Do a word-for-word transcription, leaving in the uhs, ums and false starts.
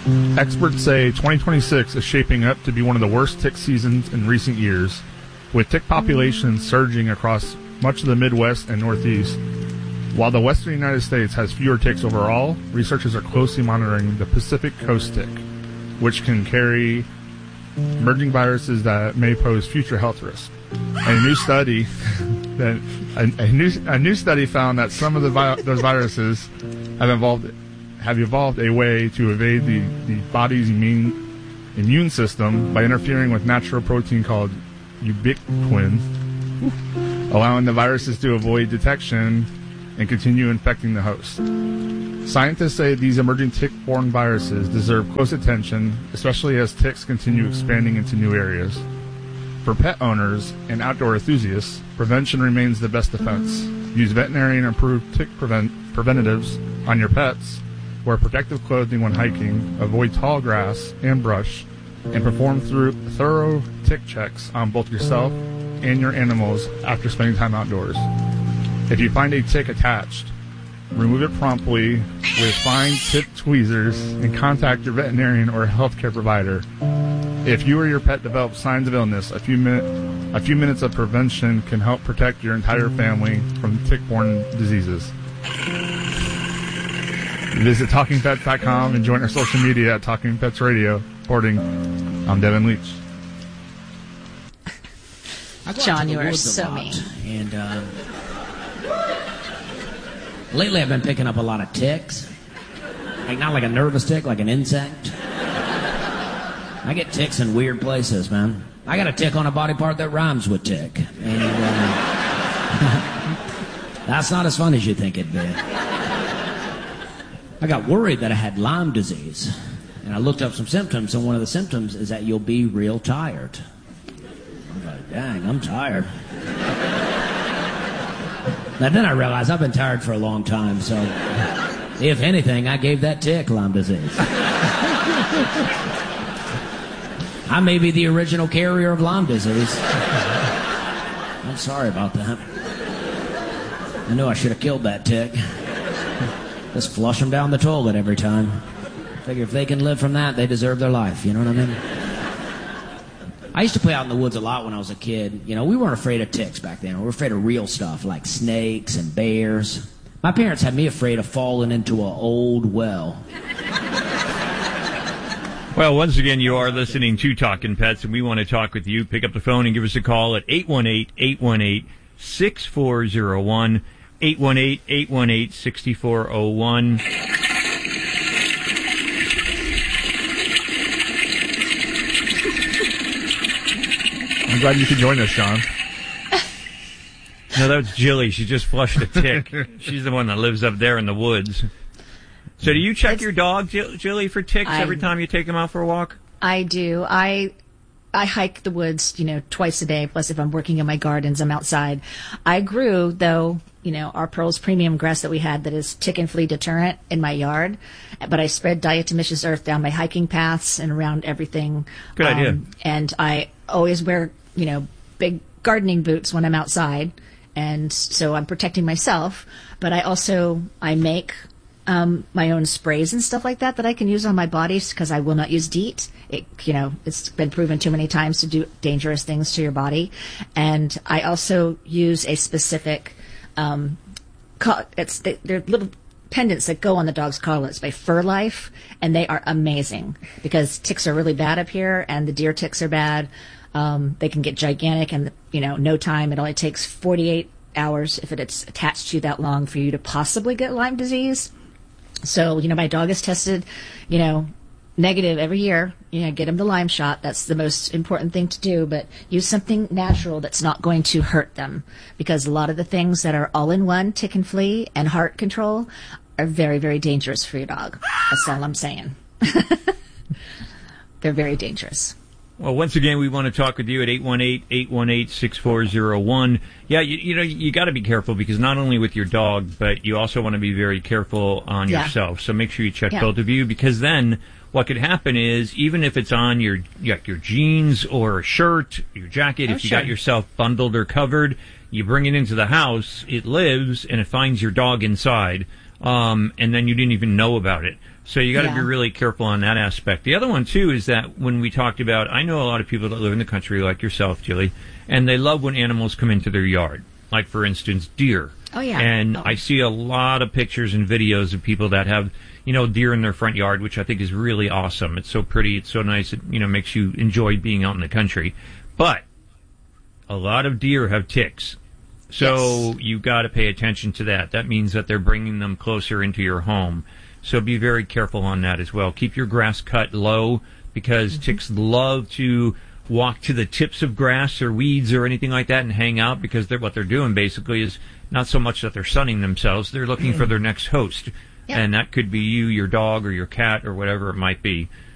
Experts say twenty twenty-six is shaping up to be one of the worst tick seasons in recent years, with tick populations surging across much of the Midwest and Northeast. While the western United States has fewer ticks overall, researchers are closely monitoring the Pacific coast tick, which can carry emerging viruses that may pose future health risks. A new study that a, a new a new study found that some of the vi- those viruses have evolved have evolved a way to evade the, the body's immune immune system by interfering with natural protein called ubiquitin, allowing the viruses to avoid detection and continue infecting the host. Scientists say these emerging tick-borne viruses deserve close attention, especially as ticks continue expanding into new areas. For pet owners and outdoor enthusiasts, prevention remains the best defense. Use veterinarian-approved tick prevent- preventatives on your pets, wear protective clothing when hiking, avoid tall grass and brush, and perform through thorough tick checks on both yourself and your animals after spending time outdoors. If you find a tick attached, remove it promptly with fine tipped tweezers and contact your veterinarian or healthcare provider. If you or your pet develop signs of illness, a few, min- a few minutes of prevention can help protect your entire family from tick-borne diseases. Visit talking pets dot com and join our social media at Talking Pets Radio. Reporting, I'm Devin Leach. John, you are so mean. And uh, lately I've been picking up a lot of ticks. Like, not like a nervous tick, like an insect. I get ticks in weird places, man. I got a tick on a body part that rhymes with tick. And uh, that's not as fun as you think it'd be. I got worried that I had Lyme disease. And I looked up some symptoms, and one of the symptoms is that you'll be real tired. I'm like, dang, I'm tired. Now then I realized I've been tired for a long time, so if anything, I gave that tick Lyme disease. I may be the original carrier of Lyme disease. I'm sorry about that. I knew I should have killed that tick. Just flush them down the toilet every time. Figure if they can live from that, they deserve their life. You know what I mean? I used to play out in the woods a lot when I was a kid. You know, we weren't afraid of ticks back then. We were afraid of real stuff like snakes and bears. My parents had me afraid of falling into an old well. Well, once again, you are listening to Talking Pets, and we want to talk with you. Pick up the phone and give us a call at eight one eight, eight one eight, six four zero one, eight one eight, eight one eight, six four zero one. I'm glad you could join us, Sean. No, that was Jilly. She just flushed a tick. She's the one that lives up there in the woods. So do you check it's, your dog, Jilly, for ticks I, every time you take him out for a walk? I do. I I hike the woods, you know, twice a day. Plus, if I'm working in my gardens, I'm outside. I grew, though, you know, our Pearls premium grass that we had that is tick and flea deterrent in my yard. But I spread diatomaceous earth down my hiking paths and around everything. Good um, idea. And I always wear, you know, big gardening boots when I'm outside. And so I'm protecting myself. But I also, I make um, my own sprays and stuff like that that I can use on my body because I will not use DEET. It, you know, it's been proven too many times to do dangerous things to your body. And I also use a specific, um, co- it's they're little pendants that go on the dog's collar. It's by Fur Life, and they are amazing because ticks are really bad up here, and the deer ticks are bad. Um, they can get gigantic, and you know, no time. It only takes forty-eight hours if it's attached to you that long for you to possibly get Lyme disease. So, you know, my dog is tested, you know, negative every year. You know, get him the Lyme shot. That's the most important thing to do. But use something natural that's not going to hurt them, because a lot of the things that are all-in-one, tick and flea, and heart control, are very, very dangerous for your dog. That's all I'm saying. They're very dangerous. Well, once again, we want to talk with you at eight one eight, eight one eight, six four zero one. Yeah, you, you know, you got to be careful because not only with your dog, but you also want to be very careful on yeah. yourself. So make sure you check yeah. both of you, because then what could happen is, even if it's on your your, your jeans or a shirt, your jacket, oh, if you sure. got yourself bundled or covered, you bring it into the house, it lives, and it finds your dog inside, um, and then you didn't even know about it. So you got to Yeah. be really careful on that aspect. The other one, too, is that when we talked about, I know a lot of people that live in the country like yourself, Jilly, and they love when animals come into their yard. Like, for instance, deer. Oh, yeah. And Oh. I see a lot of pictures and videos of people that have, you know, deer in their front yard, which I think is really awesome. It's so pretty. It's so nice. It, you know, makes you enjoy being out in the country. But a lot of deer have ticks. So Yes. you got to pay attention to that. That means that they're bringing them closer into your home. So be very careful on that as well. Keep your grass cut low because Mm-hmm. ticks love to walk to the tips of grass or weeds or anything like that and hang out because they're, what they're doing basically is not so much that they're sunning themselves. They're looking for their next host. Yep. And that could be you, your dog, or your cat, or whatever it might be.